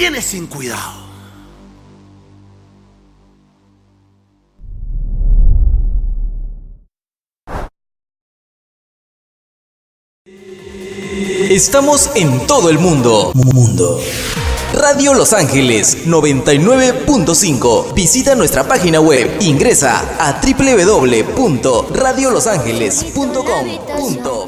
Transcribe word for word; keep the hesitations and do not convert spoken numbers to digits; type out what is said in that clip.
viene sin cuidado. Estamos en todo el mundo. Mundo. Radio Los Ángeles noventa y nueve punto cinco. Visita nuestra página web. Ingresa a doble u doble u doble u punto radio los ángeles punto com.